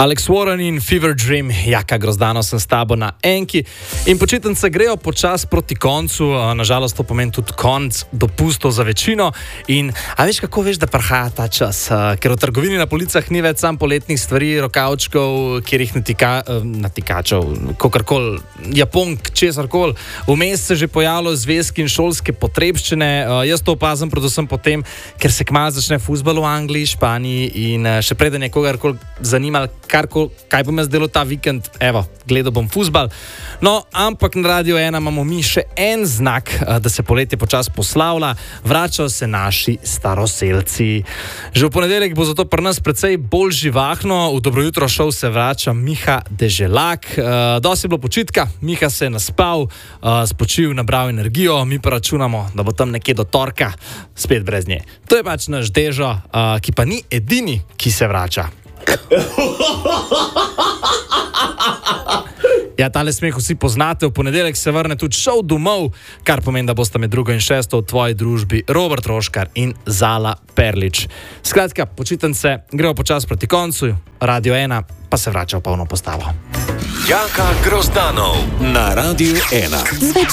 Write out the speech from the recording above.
Alex Warren in Fever Dream, Jaka Grozdano sem s tabo na enki. In počitnice grejo počasi proti koncu, nažalost to pomeni tudi konc dopustov za večino. In a veš, kako veš, da prihaja ta čas? Ker v trgovini na policah ni več sam poletnih stvari, rokavčkov, kjer jih natikačev, kakorkoli, japonk, česarkoli. Vmes se že pojavljajo zvezki in šolske potrebščine. Jaz to opazim predvsem potem, ker se kmalu začne fuzbal v Angliji, Španiji in še preden je kogarkoli zanimal, kaj bom jaz delal ta vikend, evo, gledal bom fuzbal. No, ampak na Radio 1 imamo mi še en znak, da se poletje počasi poslavlja, vračajo se naši staroselci. Že v ponedeljek bo zato pri nas precej bolj živahno, v Dobro jutro šov se vrača Miha Deželak. Dosti je bilo počitka, Miha se je naspal, spočil, nabral energijo, mi pa računamo, da bo tam nekje do torka spet brez nje. To je pač naš Dežo, ki pa ni edini, ki se vrača. Ja, tale smeh vsi poznate, v ponedeljek se vrne tudi šov domov, kar pomeni, da boste med 2. in 6. v tvoji družbi Robert Roškar in Zala Perlič. Skratka, počitnice grejo počasi proti koncu, Radio 1 pa se vrača v polno postavo. Jaka Grozdanov na Radio 1.